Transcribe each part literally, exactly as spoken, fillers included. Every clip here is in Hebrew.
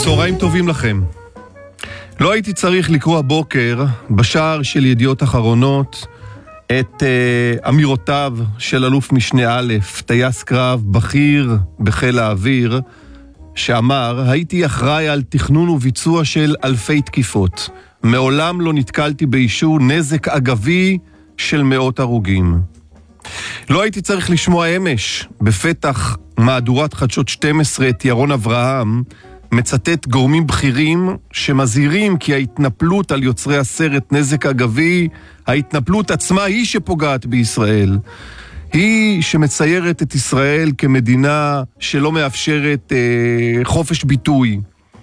צהריים טובים לכם. לא הייתי צריך לקרוא הבוקר בשער של ידיעות אחרונות את uh, אמירותיו של אלוף משנה א', טייס קרב בכיר בחיל האוויר, שאמר, הייתי אחראי על תכנון וביצוע של אלפי תקיפות. מעולם לא נתקלתי באישור נזק אגבי של מאות הרוגים. לא הייתי צריך לשמוע אמש בפתח מהדורת חדשות שתים עשרה את ירון אברהם, מצטט גורמים בכירים שמזהירים כי ההתנפלות על יוצרי הסרט נזק אגבי, ההתנפלות עצמה היא שפוגעת בישראל. היא שמציירת את ישראל כמדינה שלא מאפשרת אה, חופש ביטוי.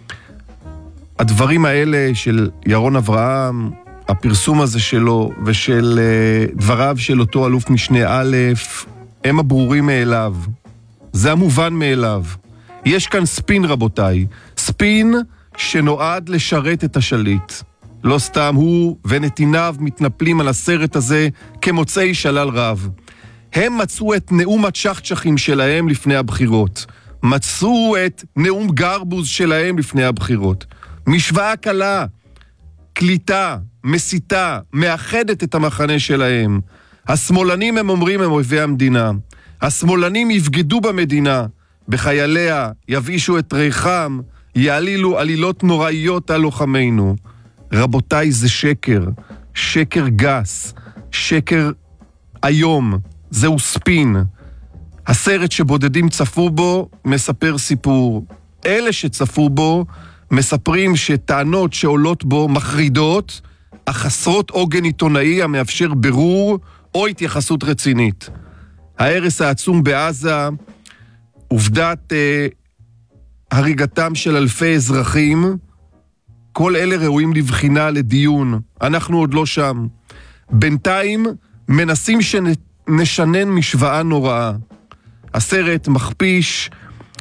הדברים האלה של ירון אברהם, הפרסום הזה שלו ושל אה, דבריו של אותו אלוף משנה א', הם הברורים מאליו. זה המובן מאליו. יש כאן ספין, רבותיי. ספין שנועד לשרת את השליט. לא סתם הוא ונתיניו מתנפלים על הסרט הזה כמוצאי שלל רב. הם מצאו את נאום הצ'חצ'חים שלהם לפני הבחירות. מצאו את נאום גרבוז שלהם לפני הבחירות. משוואה קלה, קליטה, מסיתה, מאחדת את המחנה שלהם. השמאלנים, הם אומרים, הם אויבי המדינה. השמאלנים יבגדו במדינה, בחייליה, יבישו את ריחם, יעלילו עלילות נוראיות על לוחמינו. רבותיי, זה שקר, שקר גס, שקר היום, זהו ספין. הסרט שבודדים צפו בו מספר סיפור. אלה שצפו בו מספרים שטענות שעולות בו מחרידות, אך חסרות עוגן עיתונאי המאפשר ברור או התייחסות רצינית. ההרס העצום בעזה, עובדת אה, הריגתם של אלפי אזרחים, כל אלה ראויים לבחינה, לדיון. אנחנו עוד לא שם. בינתיים מנסים שנשנן משוואה נוראה. הסרט מכפיש,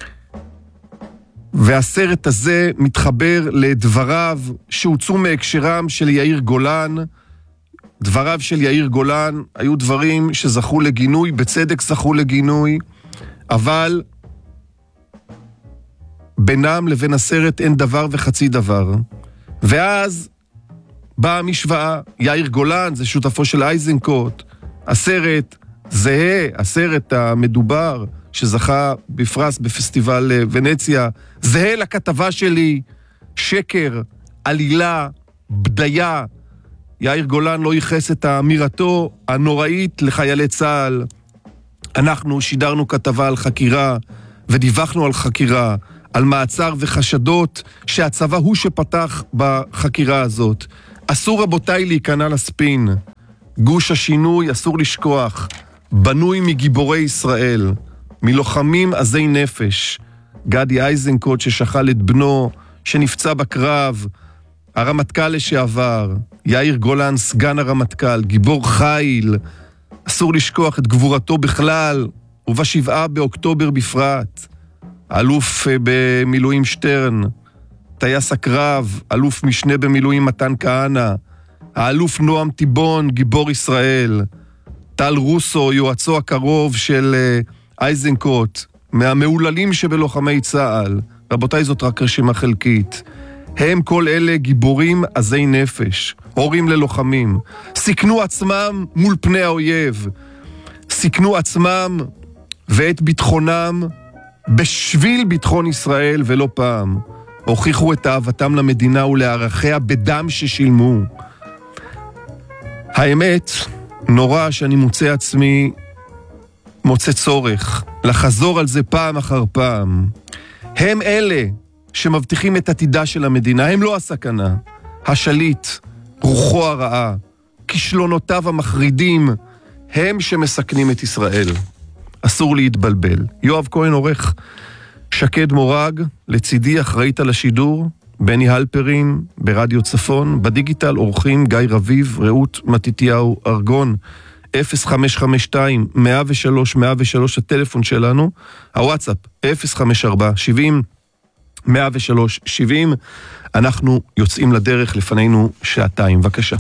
והסרט הזה מתחבר לדבריו שהוצאו מהקשרם של יאיר גולן. דבריו של יאיר גולן היו דברים שזכו לגינוי, בצדק זכו לגינוי, אבל בינם לבין הסרט אין דבר וחצי דבר. ואז באה המשוואה, יאיר גולן זה שותפו של אייזנקוט, הסרט זהה, הסרט המדובר שזכה בפרס בפסטיבל ונציה, זהה לכתבה שלי, שקר, עלילה, בדיה. יאיר גולן לא ייחס את האמירתו הנוראית לחיילי צה"ל. אנחנו שידרנו כתבה על חקירה, ודיווחנו על חקירה, על מעצר וחשדות שהצבא הוא שפתח בחקירה הזאת. אסור, רבותיי, להיכנע לספין. גוש השינוי, אסור לשכוח, בנוי מגיבורי ישראל, מלוחמים עזי נפש. גדי אייזנקוט ששכל את בנו, שנפצע בקרב, הרמטכ"ל לשעבר, יאיר גולן סגן הרמטכ"ל, גיבור חיל. אסור לשכוח את גבורתו בכלל, ובשבעה באוקטובר בפרט. אלוף במילואים שטרן, טייס הקרב, אלוף משנה במילואים מתן כהנא, האלוף נועם טיבון, גיבור ישראל, טל רוסו, יועצו הקרוב של אייזנקוט, מהמעוללים שבלוחמי צה"ל. רבותיי, זאת רק רשימה חלקית. הם כל אלה גיבורים עזי נפש, הורים ללוחמים, סיכנו עצמם מול פני האויב, סיכנו עצמם ואת ביטחונם בשביל ביטחון ישראל, ולא פעם הוכיחו את אהבתם למדינה ולערכיה בדם ששילמו. האמת, נורא שאני מוצא עצמי מוצא צורך לחזור על זה פעם אחר פעם. הם אלה שמבטיחים את עתידה של המדינה, הם לא הסכנה. השליט, רוחו הרעה, כישלונותיו המחרידים, הם שמסכנים את ישראל. אסור להתבלבל. יואב כהן עורך, שקד מורג, לצידי אחראית על השידור, בני הלפרין ברדיו צפון, בדיגיטל עורכים גיא רביב, רעות מתתיהו ארגון, אפס חמש חמש שתיים מאה ושלוש מאה ושלוש הטלפון שלנו, הוואטסאפ אפס חמש ארבע שבעים מאה ושלוש שבעים. אנחנו יוצאים לדרך, לפנינו שעתיים. בבקשה.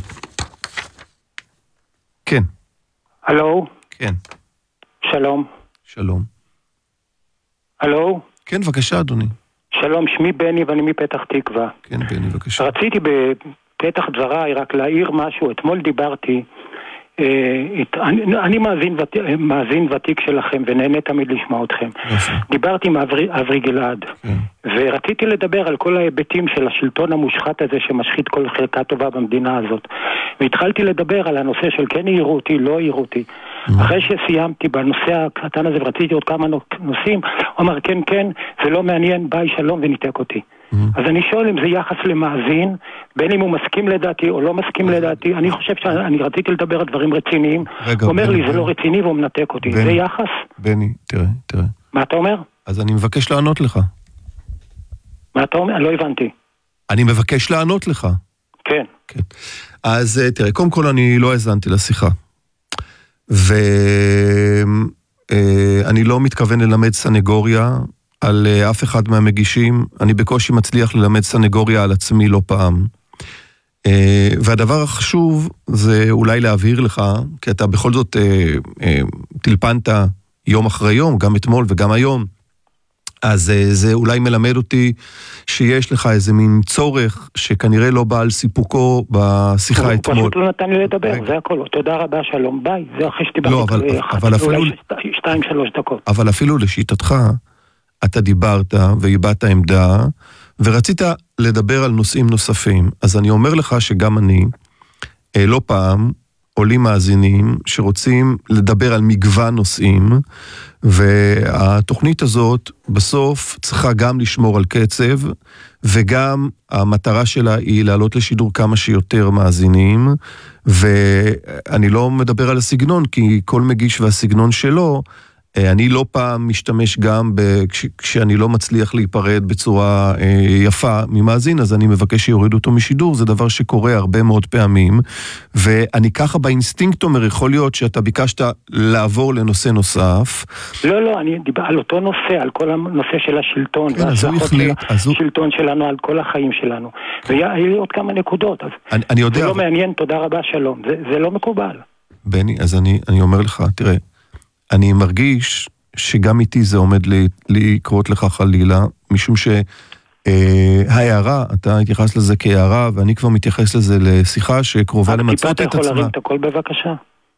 כן. הלו? כן. שלום. שלום. הלו? כן, בבקשה, אדוני. שלום, שמי בני ואני מפתח תקווה. כן, בני, בבקשה. רציתי בפתח דבריי רק להעיר משהו. אתמול דיברתי, אני, אני מאזין, ות, מאזין ותיק שלכם ונהנה תמיד לשמוע אתכם. דיברתי עם אברי, אברי גלעד, ורציתי לדבר על כל ההיבטים של השלטון המושחת הזה שמשחית כל חלקה טובה במדינה הזאת. והתחלתי לדבר על הנושא של כן העירו אותי, לא העירו אותי. אחרי שסיימתי בנושא הקטן הזה ורציתי עוד כמה נושאים, הוא אמר כן כן, זה לא מעניין, ביי שלום, וניתק אותי. אז אני שואל אם זה יחס למאזין, בין אם הוא מסכים לדעתי או לא מסכים לדעתי. אני חושב שאני רציתי לדבר על דברים רציניים. הוא אומר לי זה לא רציני והוא מנתק אותי. זה יחס? בני, תראה, תראה. מה אתה אומר? אז אני מבקש לענות לך. מה אתה אומר? לא הבנתי. אני מבקש לענות לך. כן. כן. אז תראה, קודם כל אני לא האזנתי לשיחה. ואני לא מתכוון ללמד סנגוריה על אף אחד מהמגישים. אני בקושי מצליח ללמד סנגוריה על עצמי לא פעם. והדבר החשוב זה אולי להבהיר לך, כי אתה בכל זאת תלפנת יום אחרי יום, גם אתמול וגם היום, אז זה אולי מלמד אותי שיש לך איזה מין צורך שכנראה לא בא על סיפוקו בשיחה אתמול. הוא פשוט לא נתן לי לדבר, זה הכל. תודה רבה, שלום, ביי. זה אחרי שדיברתי אולי שתיים, שלוש דקות. אבל אפילו לשיטתך, אתה דיברת והבעת עמדה, ורצית לדבר על נושאים נוספים. אז אני אומר לך שגם אני, לא פעם, עולים מאזינים שרוצים לדבר על מגוון נושאים, והתוכנית הזאת בסוף צריכה גם לשמור על קצב, וגם המטרה שלה היא לעלות לשידור כמה שיותר מאזינים, ואני לא מדבר על הסגנון, כי כל מגיש והסגנון שלו, אני לא פעם משתמש גם כש, כשאני לא מצליח להיפרד בצורה אה, יפה ממאזין, אז אני מבקש שיוריד אותו משידור, זה דבר שקורה הרבה מאוד פעמים, ואני ככה באינסטינקט אומר, יכול להיות שאתה ביקשת לעבור לנושא נוסף. לא, לא, אני דיבר על אותו נושא, על כל הנושא של השלטון, כן, אז הוא החליט, אז הוא... השלטון שלנו, על כל החיים שלנו. כן. והיה לי עוד כמה נקודות, אז אני, אני יודע, זה לא אבל... מעניין, תודה רבה, שלום, זה, זה לא מקובל. בני, אז אני, אני אומר לך, תראה, אני מרגיש שגם איתי זה עומד לקרות לך חלילה, משום שההערה, אתה התייחס לזה כהערה, ואני כבר מתייחס לזה לשיחה שקרובה למצות את עצמה. אתה יכול להרים את הכל בבקשה?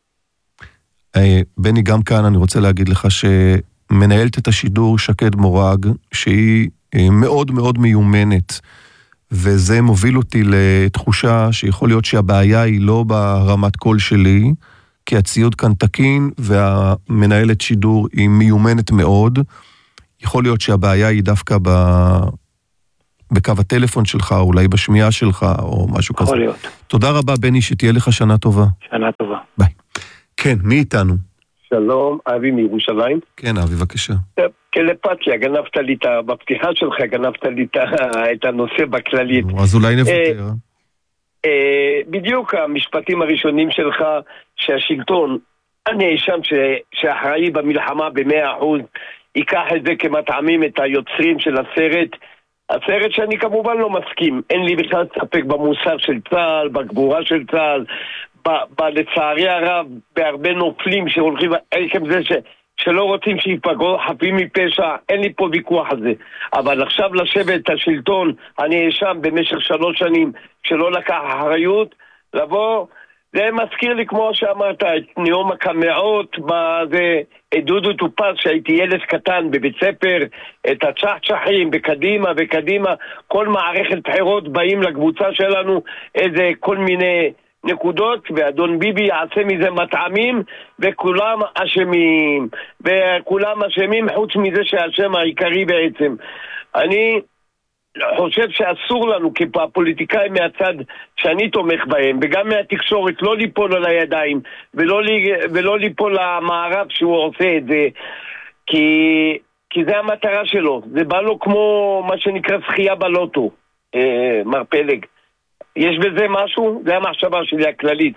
בני, גם כאן אני רוצה להגיד לך שמנהלת את השידור שקד מורג, שהיא מאוד מאוד מיומנת, וזה מוביל אותי לתחושה שיכול להיות שהבעיה היא לא ברמת קול שלי, כי הציוד כאן תקין, והמנהלת שידור היא מיומנת מאוד. יכול להיות שהבעיה היא דווקא ב... בקו הטלפון שלך, או אולי בשמיעה שלך, או משהו כזה. יכול להיות. תודה רבה, בני, שתהיה לך שנה טובה. שנה טובה. ביי. כן, מי איתנו? שלום, אבי מירושלים. כן, אבי, בבקשה. טלפתיה, גנבת לי את ה... בפתיחה שלך, גנבת לי את הנושא בכללית. אז אולי נוותר. Uh, בדיוק המשפטים הראשונים שלך שהשלטון הנאשם שאחראי במלחמה במאה אחוז ייקח את זה כמטעמים את היוצרים של הסרט הסרט שאני כמובן לא מסכים, אין לי בכלל ספק במוסר של צה"ל, בגבורה של צה"ל, ב- ב- לצערי הרב בהרבה נופלים שהולכים עקב זה ש... שלא רוצים שיפגעו חפים מפשע, אין לי פה ויכוח על זה. אבל עכשיו לשבת את השלטון הנאשם במשך שלוש שנים, שלא לקח אחריות, לבוא, זה מזכיר לי כמו שאמרת, את נאום הקמעות, זה דודו טופז שהייתי ילד קטן בבית ספר, את הצ'חצ'חים בקדימה וקדימה, כל מערכת בחירות באים לקבוצה שלנו, איזה כל מיני... נקודות, ואדון ביבי יעשה מזה מטעמים, וכולם אשמים, וכולם אשמים חוץ מזה שהאשם העיקרי בעצם. אני חושב שאסור לנו כפוליטיקאים מהצד שאני תומך בהם, וגם מהתקשורת, לא ליפול על הידיים, ולא, ולא ליפול למערב שהוא עושה את זה, כי, כי זה המטרה שלו. זה בא לו כמו מה שנקרא זכייה בלוטו, אה, מר פלג. יש בזה משהו? זה המחשבה שלי הכללית.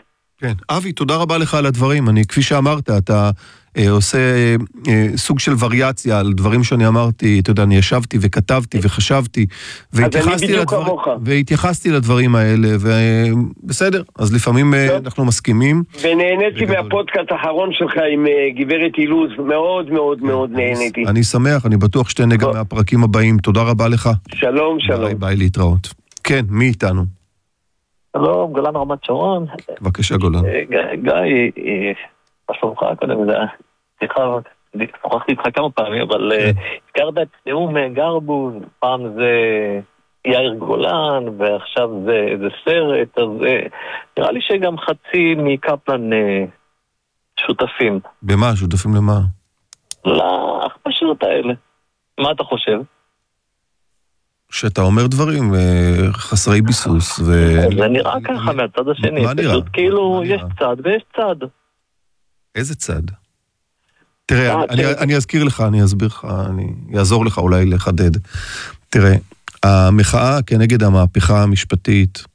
כן, אבי, תודה רבה לך על הדברים. אני, כפי שאמרת, אתה אה, עושה אה, סוג של וריאציה על דברים שאני אמרתי, אתה יודע, אני ישבתי וכתבתי וחשבתי, והתייחסתי, לדבר, והתייחסתי לדברים האלה, ובסדר, אז לפעמים אה, אנחנו מסכימים. ונהניתי מהפודקאסט האחרון שלך עם גברת אילוז, מאוד מאוד מאוד נהניתי. אני שמח, אני בטוח שתהנה גם מהפרקים הבאים. תודה רבה לך. שלום, שלום. ביי, ביי, להתראות. כן, מי איתנו? שלום, גולן רמת שרון. בבקשה, גולן. גיא, בשלומך קודם, זה סליחה, שוחחתי איתך כמה פעמים, אבל הזכרת את נאום גרבוז, פעם זה יאיר גולן, ועכשיו זה סרט, אז נראה לי שגם חצי מקפלן שותפים. במה? שותפים למה? להכפשות האלה. מה אתה חושב? שאתה אומר דברים חסרי ביסוס. זה נראה ככה מהצד השני. מה נראה? פשוט כאילו יש צד ויש צד. איזה צד? תראה, אני אזכיר לך, אני אסביר לך, אני אעזור לך אולי לחדד. תראה, המחאה כנגד המהפכה המשפטית,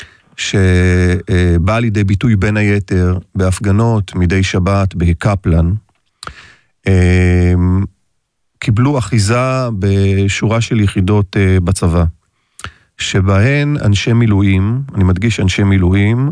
שבאה לידי ביטוי בין היתר בהפגנות מדי שבת בקפלן, קיבלו אחיזה בשורה של יחידות בצבא, שבהן אנשי מילואים, אני מדגיש אנשי מילואים,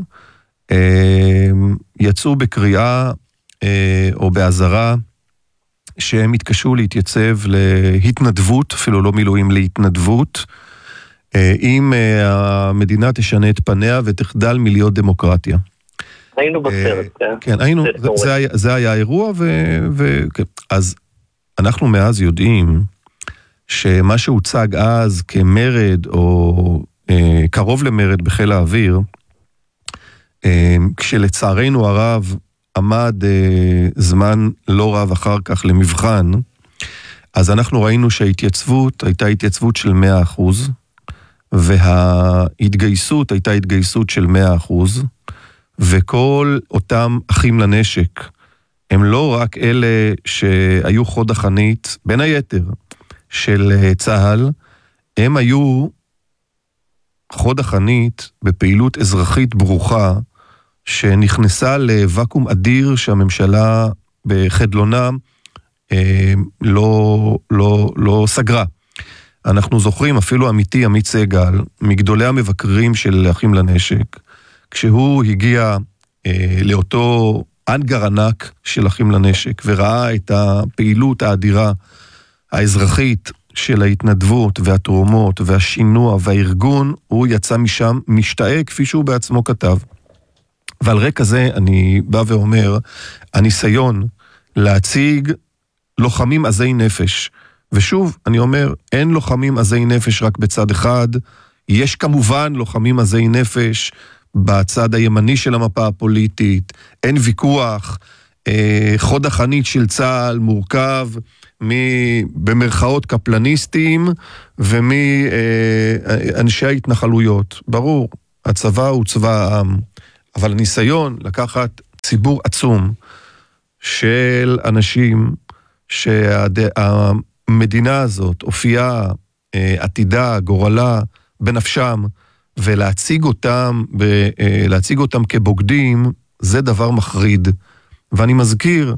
יצאו בקריאה או בעזרה שהם התקשו להתייצב להתנדבות, אפילו לא מילואים, להתנדבות, אם המדינה תשנה את פניה ותחדל מלהיות דמוקרטיה. היינו בסרט, כן. כן, היינו, זה היה האירוע, אז אנחנו מאז יודעים שמה שהוצג אז כמרד או קרוב למרד בחיל האוויר, כשלצערנו הרב עמד זמן לא רב אחר כך למבחן, אז אנחנו ראינו שההתייצבות הייתה התייצבות של מאה אחוז, וההתגייסות הייתה התגייסות של מאה אחוז, וכל אותם אחים לנשק, הם לא רק אלה שהיו חוד החנית, בין היתר, של צהל, הם היו חוד החנית בפעילות אזרחית ברוכה, שנכנסה לוואקום אדיר שהממשלה בחדלונה אה, לא, לא, לא סגרה. אנחנו זוכרים אפילו אמיתי עמית סגל, מגדולי המבקרים של אחים לנשק, כשהוא הגיע אה, לאותו אנגר ענק של אחים לנשק, וראה את הפעילות האדירה האזרחית של ההתנדבות והתרומות והשינוע והארגון, הוא יצא משם משתאה כפי שהוא בעצמו כתב. ועל רקע זה אני בא ואומר, הניסיון להציג לוחמים עזי נפש, ושוב אני אומר, אין לוחמים עזי נפש רק בצד אחד, יש כמובן לוחמים עזי נפש בצד הימני של המפה הפוליטית, אין ויכוח, חוד החנית של צה"ל מורכב במרכאות קפלניסטים ומאנשי ההתנחלויות. ברור, הצבא הוא צבא העם, אבל הניסיון לקחת ציבור עצום של אנשים שהמדינה הזאת אופייה, עתידה, גורלה, בנפשם, ולהציג אותם, להציג אותם כבוגדים, זה דבר מחריד. ואני מזכיר,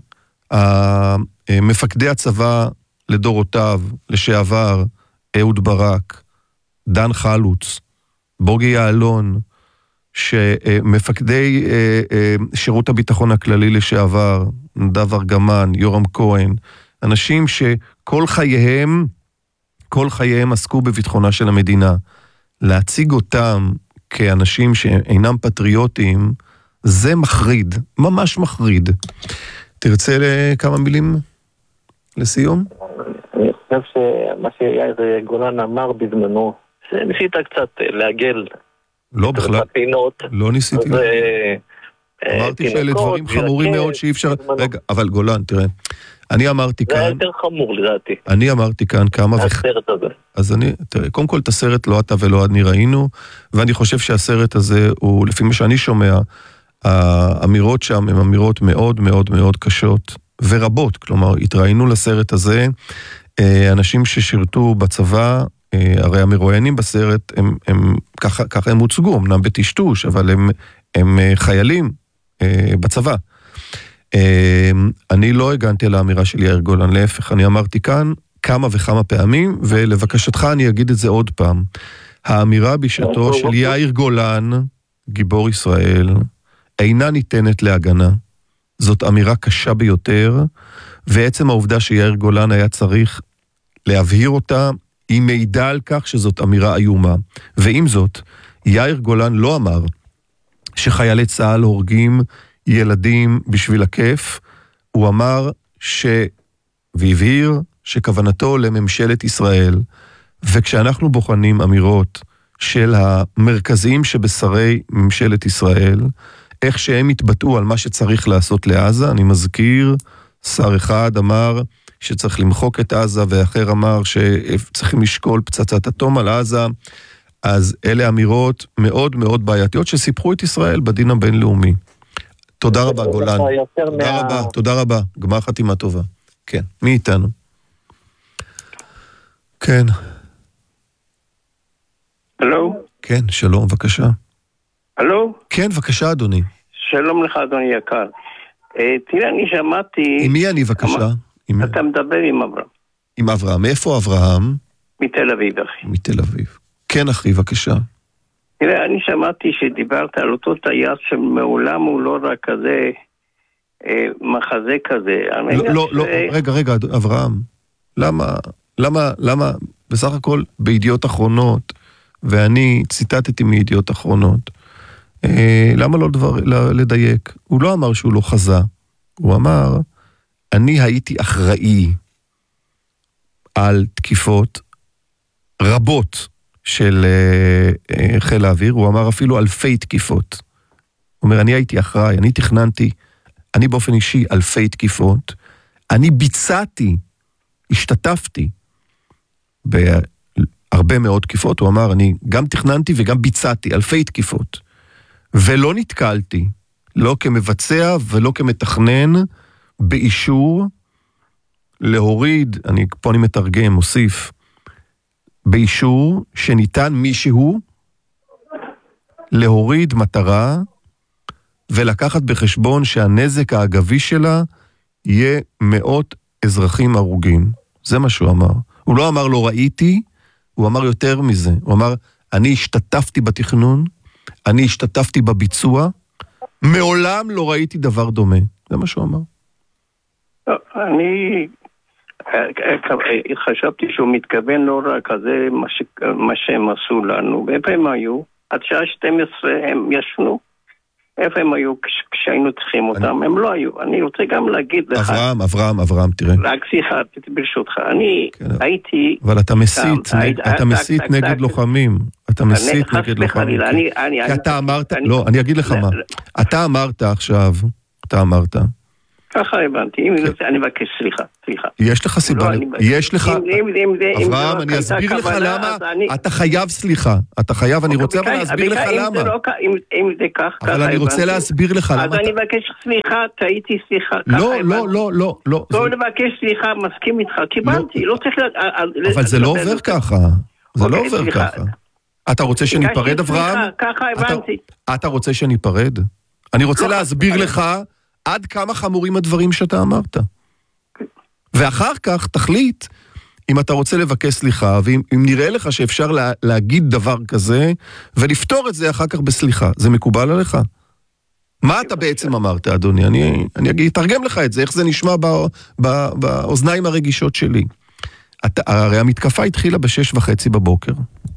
מפקדי הצבא לדורותיו, לשעבר, אהוד ברק, דן חלוץ, בוגי יעלון, שמפקדי שירות הביטחון הכללי לשעבר, נדב ארגמן, יורם כהן, אנשים שכל חייהם, כל חייהם עסקו בביטחונה של המדינה, להציג אותם כאנשים שאינם פטריוטים, זה מחריד, ממש מחריד. תרצה לכמה מילים לסיום? אני חושב שמה שיאיר גולן אמר בזמנו, שניסית קצת לעגל לא בכלל, לא ניסיתי. אמרתי שאלה דברים חמורים מאוד שאי אפשר... רגע, אבל גולן, תראה, אני אמרתי כאן... זה יותר חמור לדעתי. אני אמרתי כאן כמה... הסרט הזה. אז אני, תראה, קודם כל את הסרט לא אתה ולא אני ראינו, ואני חושב שהסרט הזה הוא, לפי מה שאני שומע, האמירות שם הן אמירות מאוד מאוד מאוד קשות ורבות, כלומר, התראינו לסרט הזה, אנשים ששירתו בצבא, הרי המרואיינים בסרט, הם, הם, ככה, ככה הם הוצגו, אמנם בטשטוש, אבל הם, הם חיילים אה, בצבא. אה, אני לא הגנתי על האמירה של יאיר גולן, להפך, אני אמרתי כאן כמה וכמה פעמים, ולבקשתך אני אגיד את זה עוד פעם. האמירה בשעתו של יאיר גולן, גיבור ישראל, אינה ניתנת להגנה. זאת אמירה קשה ביותר, ועצם העובדה שיאיר גולן היה צריך להבהיר אותה, היא מידע על כך שזאת אמירה איומה. ועם זאת, יאיר גולן לא אמר שחיילי צה"ל הורגים ילדים בשביל הכיף, הוא אמר ש... והבהיר שכוונתו לממשלת ישראל, וכשאנחנו בוחנים אמירות של המרכזיים שבשרי ממשלת ישראל, איך שהם התבטאו על מה שצריך לעשות לעזה, אני מזכיר, שר אחד אמר שצריך למחוק את עזה, ואחר אמר שצריכים לשקול פצצת אטום על עזה, אז אלה אמירות מאוד מאוד בעייתיות שסיפחו את ישראל בדין הבינלאומי. תודה רבה גולן. תודה רבה, תודה רבה. גמר חתימה טובה. כן, מי איתנו? כן. הלו? כן, שלום, בבקשה. הלו? כן, בבקשה, אדוני. שלום לך, אדוני יקר. תראה, אני שמעתי... עם מי אני, בבקשה? אתה מדבר עם אברהם. עם אברהם. מאיפה אברהם? מתל אביב, אחי. מתל אביב. כן, אחי, בבקשה. תראה, אני שמעתי שדיברת על אותו טייס שמעולם הוא לא רק כזה מחזה כזה. לא, לא, רגע, רגע, אברהם. למה, למה, למה, בסך הכל בידיעות אחרונות, ואני ציטטתי מידיעות אחרונות, למה לא דבר, לדייק? הוא לא אמר שהוא לא חזה, הוא אמר, אני הייתי אחראי על תקיפות רבות של חיל האוויר, הוא אמר אפילו אלפי תקיפות. הוא אומר, אני הייתי אחראי, אני תכננתי, אני באופן אישי אלפי תקיפות, אני ביצעתי, השתתפתי בהרבה מאוד תקיפות, הוא אמר, אני גם תכננתי וגם ביצעתי אלפי תקיפות, ולא נתקלתי, לא כמבצע ולא כמתכנן, באישור להוריד, אני, פה אני מתרגם, מוסיף, באישור שניתן מישהו להוריד מטרה ולקחת בחשבון שהנזק האגבי שלה יהיה מאות אזרחים הרוגים. זה מה שהוא אמר. הוא לא אמר לא ראיתי, הוא אמר יותר מזה. הוא אמר, אני השתתפתי בתכנון, אני השתתפתי בביצוע, מעולם לא ראיתי דבר דומה. זה מה שהוא אמר. אני חשבתי שהוא מתכוון לא רק על זה מה שהם עשו לנו. איפה הם היו? עד שעה שתים עשרה הם ישנו. איפה הם היו כשהיינו צריכים אותם? הם לא היו. אני רוצה גם להגיד לך... אברהם, אברהם, אברהם, תראה. רק שיחה, ברשותך. אני הייתי... אבל אתה מסית, אתה מסית נגד לוחמים. אתה מסית נגד לוחמים. כי אתה אמרת... לא, אני אגיד לך מה. אתה אמרת עכשיו, אתה אמרת... ככה הבנתי, אם אני מבקש סליחה, סליחה. יש לך סיבה, יש לך... אברהם, אני אסביר לך למה, אתה חייב סליחה, אתה חייב, אני רוצה אבל להסביר לך למה. אם זה כך, ככה אבל אני רוצה להסביר לך למה. אז אני מבקש סליחה, טעיתי סליחה. לא, לא, לא, לא, לא. לא לבקש סליחה, מסכים איתך, קיבלתי, לא צריך... אבל זה לא עובר ככה, זה לא עובר ככה. אתה רוצה שניפרד, אברהם? ככה הבנתי. אתה רוצה שניפרד? אני רוצה להסביר לך עד כמה חמורים הדברים שאתה אמרת. ואחר כך תחליט אם אתה רוצה לבקש סליחה, ואם נראה לך שאפשר לה, להגיד דבר כזה, ולפתור את זה אחר כך בסליחה. זה מקובל עליך? מה אתה בעצם אמרת, אדוני? אני, אני אגיד, תרגם לך את זה, איך זה נשמע בא, בא, באוזניים הרגישות שלי. אתה, הרי המתקפה התחילה בשש וחצי בבוקר.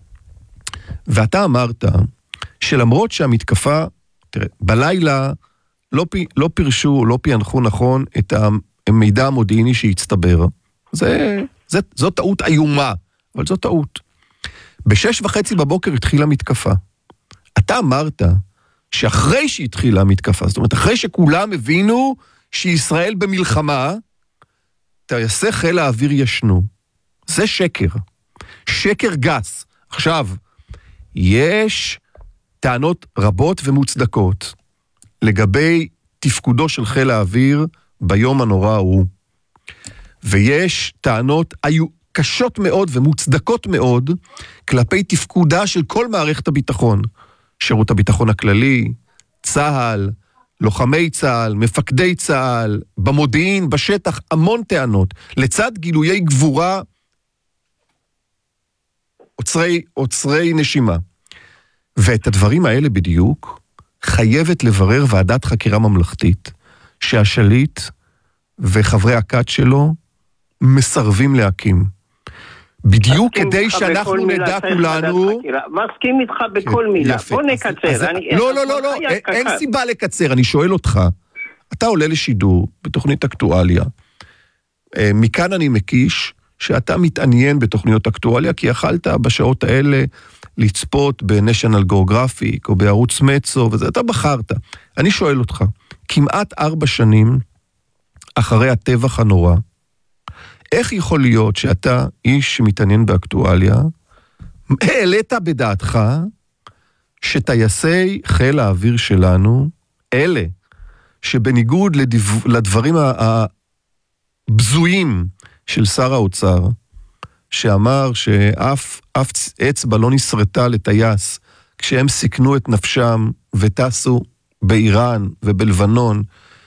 ואתה אמרת שלמרות שהמתקפה, תראה, בלילה, לא, פי, לא פירשו, לא פיענחו נכון את המידע המודיעיני שהצטבר. זה, זה, זו טעות איומה, אבל זו טעות. בשש וחצי בבוקר התחילה מתקפה. אתה אמרת שאחרי שהתחילה המתקפה, זאת אומרת, אחרי שכולם הבינו שישראל במלחמה, טייסי חיל האוויר ישנו. זה שקר. שקר גס. עכשיו, יש טענות רבות ומוצדקות לגבי תפקודו של חיל האוויר ביום הנורא ההוא. ויש טענות היו קשות מאוד ומוצדקות מאוד כלפי תפקודה של כל מערכת הביטחון. שירות הביטחון הכללי, צה"ל, לוחמי צה"ל, מפקדי צה"ל, במודיעין, בשטח, המון טענות. לצד גילויי גבורה, עוצרי, עוצרי נשימה. ואת הדברים האלה בדיוק, חייבת לברר ועדת חקירה ממלכתית, שהשליט וחברי הכת שלו מסרבים להקים. בדיוק כדי שאנחנו נדע כולנו... מסכים איתך בכל מילה. בוא נקצר. לא, לא, לא, לא, אין סיבה לקצר. אני שואל אותך, אתה עולה לשידור בתוכנית אקטואליה. מכאן אני מקיש שאתה מתעניין בתוכניות אקטואליה, כי יכלת בשעות האלה לצפות בנשיונל גיאוגרפיק או בערוץ מצו, וזה, אתה בחרת. אני שואל אותך, כמעט ארבע שנים אחרי הטבח הנורא, איך יכול להיות שאתה, איש שמתעניין באקטואליה, העלית בדעתך שטייסי חיל האוויר שלנו, אלה, שבניגוד לדבר, לדברים הבזויים של שר האוצר, שאמר שאף אף אצבע לא נשרטה לטייס, כשהם סיכנו את נפשם וטסו באיראן ובלבנון,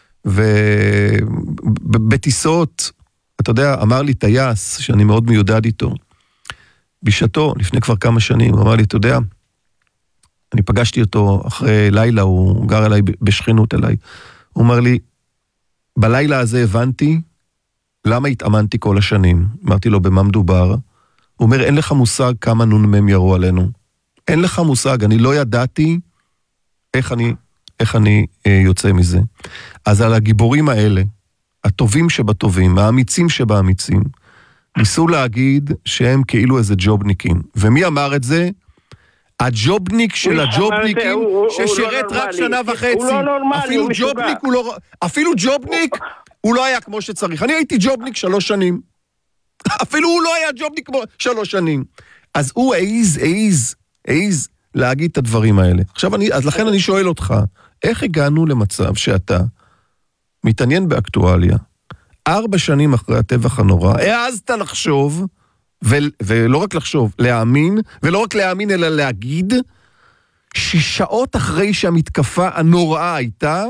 ובטיסות, אתה יודע, אמר לי טייס, שאני מאוד מיודד איתו, בשעתו, לפני כבר כמה שנים, הוא אמר לי, אתה יודע, אני פגשתי אותו אחרי לילה, הוא גר אליי בשכנות אליי, הוא אמר לי, בלילה הזה הבנתי, למה התאמנתי כל השנים? אמרתי לו, במה מדובר? הוא אומר, אין לך מושג כמה נ"מ ירו עלינו. אין לך מושג, אני לא ידעתי איך אני, איך אני אה, יוצא מזה. אז על הגיבורים האלה, הטובים שבטובים, האמיצים שבאמיצים, ניסו להגיד שהם כאילו איזה ג'ובניקים. ומי אמר את זה? הג'ובניק של הג'ובניקים, ששירת רק שנה וחצי. אפילו ג'ובניק הוא לא... אפילו ג'ובניק הוא לא היה כמו שצריך. אני הייתי ג'ובניק שלוש שנים. אפילו הוא לא היה ג'ובניק כמו שלוש שנים. אז הוא העיז, העיז, העיז להגיד את הדברים האלה. עכשיו אני, אז לכן אני שואל אותך, איך הגענו למצב שאתה מתעניין באקטואליה, ארבע שנים אחרי הטבח הנורא, העזת לחשוב, ו- ולא רק לחשוב, להאמין, ולא רק להאמין אלא להגיד, ששעות אחרי שהמתקפה הנוראה הייתה,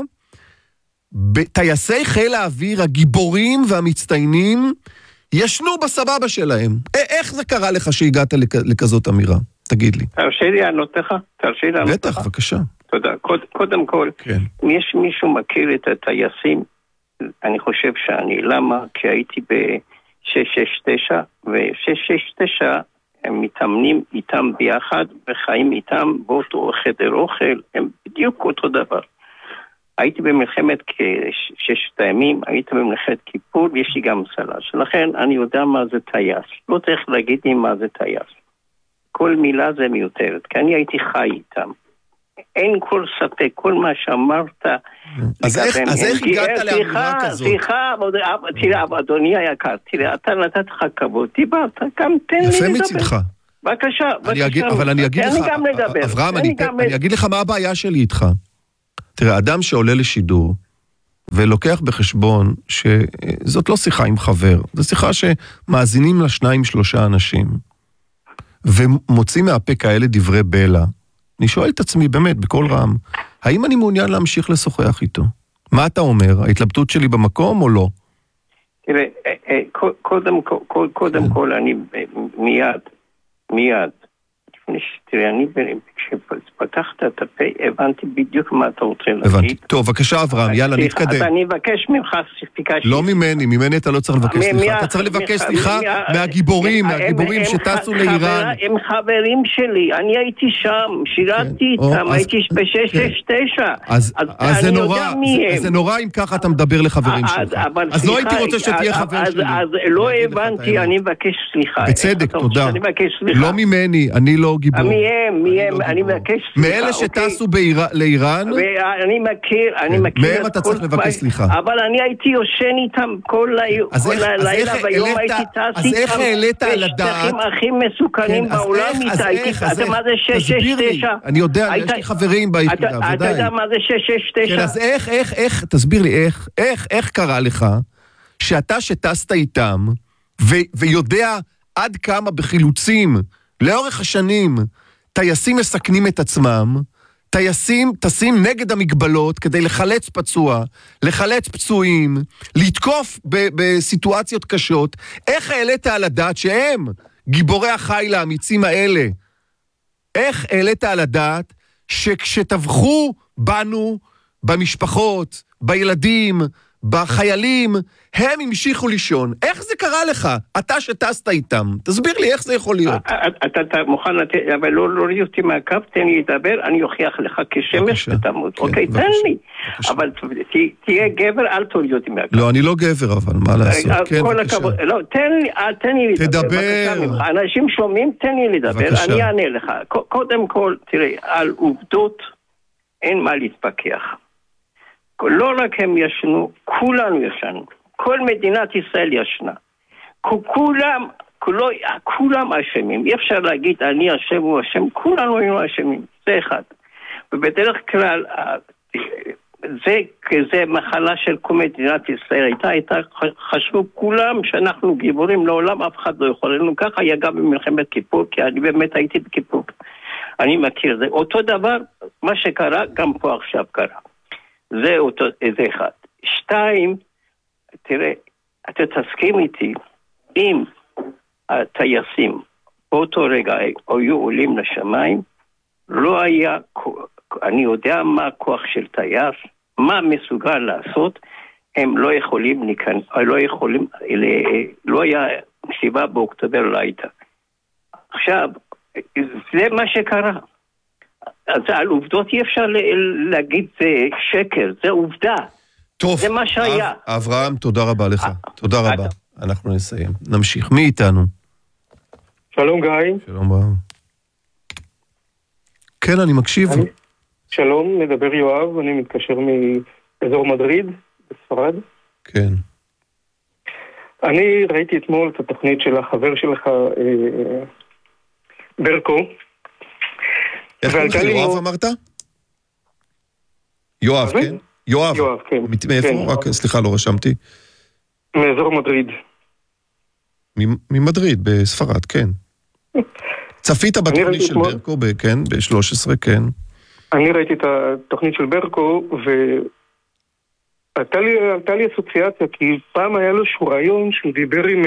טייסי חיל האוויר, הגיבורים והמצטיינים, ישנו בסבבה שלהם. איך זה קרה לך שהגעת לכ- לכזאת אמירה? תגיד לי. תרשי לי לענות לך? תרשי לי לענות לך? בטח, בבקשה. תודה. קוד, קודם כל, כן. אם יש מישהו מכיר את הטייסים, אני חושב שאני. למה? כי הייתי ב-שש שש תשע, ו-שש שש תשע הם מתאמנים איתם ביחד, וחיים איתם באותו חדר אוכל, הם בדיוק אותו דבר. הייתי במלחמת כששת הימים, הייתי במלחמת כיפור, ויש לי גם צל"ש. לכן אני יודע מה זה טייס. לא צריך להגיד לי מה זה טייס. כל מילה זה מיותרת, כי אני הייתי חי איתם. אין כל ספק, כל מה שאמרת... אז איך, אז איך הגעת לאמירה כזאת? סליחה, תראה, אדוני היקר, תראה, אתה נתת לך כבוד, דיברת, גם תן לי לדבר. יפה מצדך. בבקשה, בבקשה. אבל אני אגיד לך, אברהם, אני אגיד לך מה הבעיה שלי איתך. תראה, אדם שעולה לשידור, ולוקח בחשבון שזאת לא שיחה עם חבר, זו שיחה שמאזינים לה שניים שלושה אנשים, ומוצאים מהפה כאלה דברי בלע, אני שואל את עצמי באמת, בכל רם, האם אני מעוניין להמשיך לשוחח איתו? מה אתה אומר? ההתלבטות שלי במקום או לא? תראה, קודם, קודם כל, אני מיד, מיד, תראה, אני כשפתחת את הפה, הבנתי בדיוק מה אתה רוצה להגיד. הבנתי. טוב, בבקשה אברהם, יאללה, נתקדם. אז אני אבקש ממך סליחה. לא ממני, ממני אתה לא צריך לבקש סליחה. אתה צריך לבקש סליחה מהגיבורים, מהגיבורים שטסו לאיראן. הם חברים שלי, אני הייתי שם, שירתתי איתם, הייתי ב-שש שש תשע. אז זה נורא, זה נורא אם ככה אתה מדבר לחברים שלך. אז לא הייתי רוצה שתהיה חבר שלי. אז לא הבנתי, אני מבקש סליחה. בצדק, תודה. לא ממני, אני לא גיבור. מהם, מהם, אני מבקש סליחה. מאלה שטסו לאיראן? אני מכיר, אני מכיר. מהם אתה צריך לבקש סליחה. אבל אני הייתי יושן איתם כל לילה ויום הייתי טס איתם. אז איך העלית על הדעת? בשטחים הכי מסוכנים בעולם איתה. אתה מה זה שש שש תשע? אני יודע, יש לי חברים ביחידה, ודאי. אתה יודע מה זה שש שש תשע? אז איך, איך, איך, תסביר לי איך, איך, איך קרה לך שאתה שטסת איתם ויודע עד כמה בחילוצים לאורך השנים טייסים מסכנים את עצמם, טייסים טסים נגד המגבלות כדי לחלץ פצוע, לחלץ פצועים, לתקוף ב- בסיטואציות קשות. איך העלית על הדעת שהם, גיבורי החיל האמיצים האלה, איך העלית על הדעת שכשטבחו בנו, במשפחות, בילדים, בחיילים, הם המשיכו לישון? איך זה קרה לך? אתה שטסת איתם. תסביר לי איך זה יכול להיות. אתה מוכן לתת, אבל לא להוריד אותי מהקו, תן לי לדבר, אני אוכיח לך כשמש ותמות. אוקיי, תן לי. אבל תהיה גבר, אל תוריד אותי מהקו. לא, אני לא גבר, אבל מה לעשות? כן, בבקשה. לא, תן לי לדבר. תדבר. אנשים שומעים, תן לי לדבר, אני אענה לך. קודם כל, תראה, על עובדות אין מה להתפקח. לא רק הם ישנו, כולנו ישנו. כל מדינת ישראל ישנה. כולם, כולו, כולם אשמים. אי אפשר להגיד אני אשם הוא אשם, כולנו היינו אשמים. זה אחד. ובדרך כלל, זה כזה מחלה של כל מדינת ישראל. הייתה, הייתה, חשבו כולם שאנחנו גיבורים לעולם, אף אחד לא יכול לנו. ככה היה גם במלחמת כיפור, כי אני באמת הייתי בכיפור. אני מכיר זה. אותו דבר, מה שקרה, גם פה עכשיו קרה. זה אותו, זה אחד. שתיים, תראה, אתה תסכים איתי, אם הטייסים באותו רגע היו עולים לשמיים, לא היה, אני יודע מה הכוח של טייס, מה מסוגל לעשות, הם לא יכולים לכאן, לא יכולים, לא היה שבעה באוקטובר לא הייתה. עכשיו, זה מה שקרה. אז על עובדות אי אפשר להגיד זה שקר, זה עובדה. טוב, זה מה שהיה. אברהם, תודה רבה לך. תודה רבה. אנחנו נסיים. נמשיך. מי איתנו? שלום גיא. שלום אברהם. כן, אני מקשיב. שלום, מדבר יואב, אני מתקשר מאזור מדריד, בספרד. כן. אני ראיתי אתמול את התוכנית של החבר שלך, ברקו. איך קוראים לך? יואב אמרת? יואב, כן? יואב. יואב, כן. מאיפה? רק, סליחה, לא רשמתי. מאזור מדריד. ממדריד, בספרד, כן. צפית בתוכנית של ברקו, כן, ב-שלוש עשרה, כן. אני ראיתי את התוכנית של ברקו, ועלתה לי אסוציאציה, כי פעם היה לו שהוא רעיון, שהוא דיבר עם...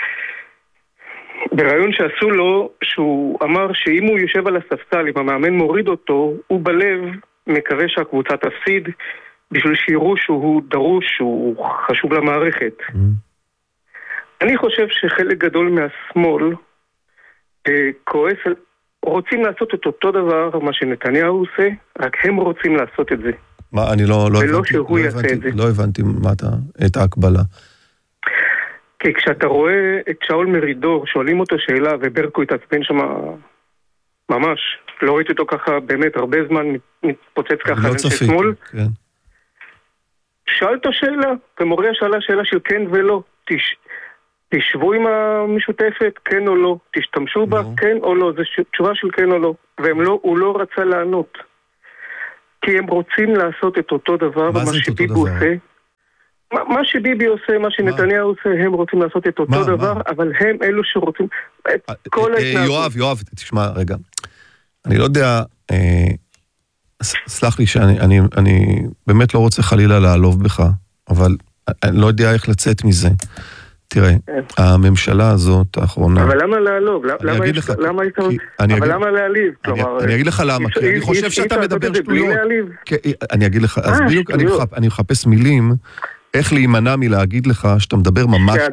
ברעיון שעשו לו, שהוא אמר שאם הוא יושב על הספסל, אם המאמן מוריד אותו, הוא בלב מקווה שהקבוצה תפסיד, בשביל שיראו שהוא דרוש, שהוא חשוב למערכת. Mm. אני חושב שחלק גדול מהשמאל אה, כועס, רוצים לעשות את אותו דבר, מה שנתניהו עושה, רק הם רוצים לעשות את זה. מה, אני לא, לא ולא הבנתי, שהוא לא יעשה הבנתי, את זה. לא הבנתי מה אתה, את ההקבלה. כי כשאתה רואה את שאול מרידור, שואלים אותו שאלה, וברקו התעצבן שם ממש, לא ראיתי אותו ככה באמת הרבה זמן מתפוצץ ככה. לא צפיתי, כן. שאלת שאלה, ומוריה שאלה שאלה של כן ולא. תש... תשבו עם המשותפת, כן או לא. תשתמשו בה, כן או לא. זו תשובה של כן או לא. והוא לא רצה לענות. כי הם רוצים לעשות את אותו דבר, מה ומה שביבי עושה. מה, מה שביבי עושה, מה שנתניהו עושה, הם רוצים לעשות את אותו מה, דבר, מה? אבל הם אלו שרוצים את כל ההתנהגות. יואב, יואב, תשמע רגע. אני לא יודע... אה... סלח לי שאני אני, אני באמת לא רוצה חלילה לעלוב בך, אבל אני לא יודע איך לצאת מזה. תראה, הממשלה הזאת האחרונה... אבל למה לעלוב? למה יש... למה יש... אבל למה להעליב? אני אגיד לך למה, כי אני חושב שאתה מדבר שטויות. אני אגיד לך, אז בדיוק אני מחפש מילים, איך להימנע מלהגיד לך שאתה מדבר ממש